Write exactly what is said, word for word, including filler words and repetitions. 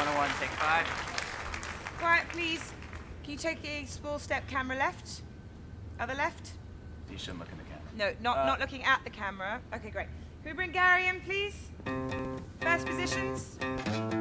one oh one, take five. Quiet, please. Can you take a small step camera left? Other left? You shouldn't look in the camera. No, not, Uh, not looking at the camera. Okay, great. Can we bring Gary in, please? First positions.